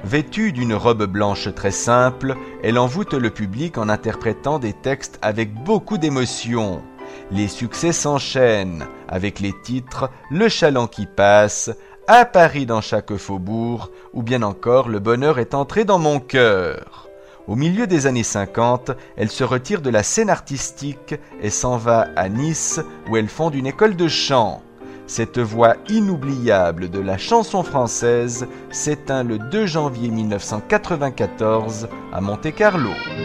Vêtue d'une robe blanche très simple, elle envoûte le public en interprétant des textes avec beaucoup d'émotion. Les succès s'enchaînent avec les titres Le chaland qui passe, À Paris dans chaque faubourg ou bien encore Le bonheur est entré dans mon cœur. Au milieu des années 50, elle se retire de la scène artistique et s'en va à Nice où elle fonde une école de chant. Cette voix inoubliable de la chanson française s'éteint le 2 janvier 1994 à Monte-Carlo.